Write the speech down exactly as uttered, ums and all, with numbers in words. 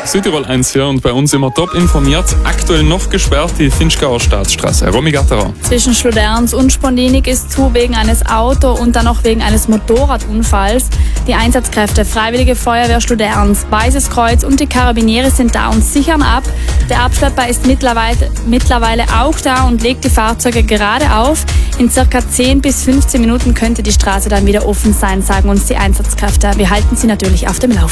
Südtirol eins hier und bei uns immer top informiert. Aktuell noch gesperrt die Finchgauer Staatsstraße. Romy Gatterer. Zwischen Schloderns und Spondinik ist zu wegen eines Auto- und dann noch wegen eines Motorradunfalls. Die Einsatzkräfte, Freiwillige Feuerwehr Schloderns, Weißes Kreuz und die Karabiniere sind da und sichern ab. Der Abschlepper ist mittlerweile, mittlerweile auch da und legt die Fahrzeuge gerade auf. In circa zehn bis fünfzehn Minuten könnte die Straße dann wieder offen sein, sagen uns die Einsatzkräfte. Wir halten Sie natürlich auf dem Laufenden.